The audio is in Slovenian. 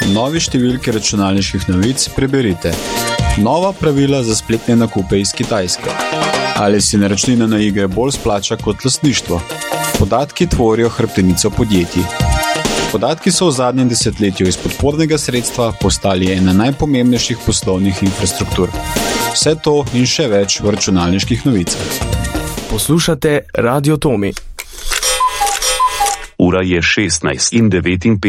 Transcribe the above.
Novi številki računalniških novic preberite. Nova pravila za spletne nakupe iz Kitajske. Ali si naročnina na igre bolj splača kot lastništvo? Podatki tvorijo hrbtenico podjetij. Podatki so v zadnjem desetletju iz podpornega sredstva postali ena najpomembnejših poslovnih infrastruktur. Vse to in še več v računalniških novicah. Poslušate Radio Tomi. Ura je 16:59.